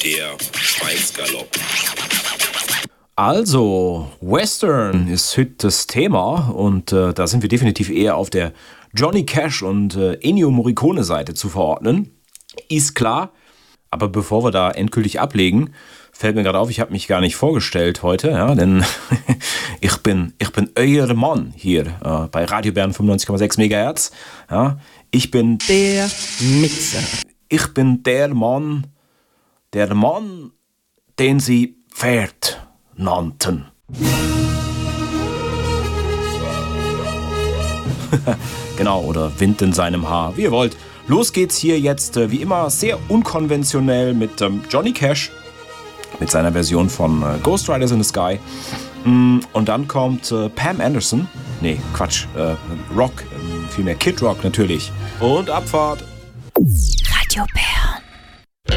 Der Schweinsgalopp. Also, Western ist heute das Thema und da sind wir definitiv eher auf der Johnny Cash und Ennio Morricone Seite zu verordnen. Ist klar, aber bevor wir da endgültig ablegen, fällt mir gerade auf, ich habe mich gar nicht vorgestellt heute, ja, denn ich bin euer Mann hier bei Radio Bern 95,6 MHz. Ja, ich bin der Mixer. Ich bin der Mann, den sie Pferd nannten. Genau, oder Wind in seinem Haar, wie ihr wollt. Los geht's hier jetzt, wie immer, sehr unkonventionell mit Johnny Cash, mit seiner Version von Ghost Riders in the Sky. Und dann kommt Pam Anderson, Rock, vielmehr Kid Rock natürlich. Und Abfahrt. Radio Bern.